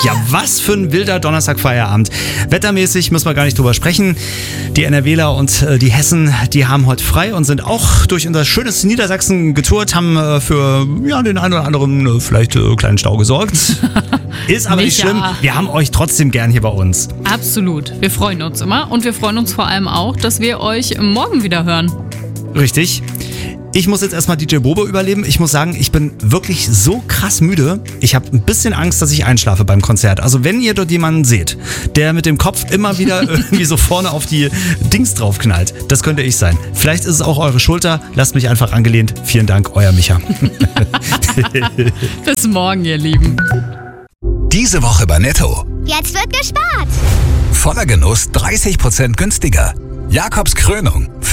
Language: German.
Ja, was für ein wilder Donnerstag-Feierabend. Wettermäßig müssen wir gar nicht drüber sprechen. Die NRWler und die Hessen, die haben heute frei und sind auch durch unser schönes Niedersachsen getourt, haben für den einen oder anderen vielleicht kleinen Stau gesorgt. Ist aber nicht schlimm. Wir haben euch trotzdem gern hier bei uns. Absolut. Wir freuen uns immer und wir freuen uns vor allem auch, dass wir euch morgen wieder hören. Richtig. Ich muss jetzt erstmal DJ Bobo überleben. Ich muss sagen, ich bin wirklich so krass müde. Ich habe ein bisschen Angst, dass ich einschlafe beim Konzert. Also wenn ihr dort jemanden seht, der mit dem Kopf immer wieder irgendwie so vorne auf die Dings draufknallt, das könnte ich sein. Vielleicht ist es auch eure Schulter. Lasst mich einfach angelehnt. Vielen Dank, euer Micha. Bis morgen, ihr Lieben. Diese Woche bei Netto. Jetzt wird gespart. Voller Genuss 30% günstiger. Jakobs Krönung.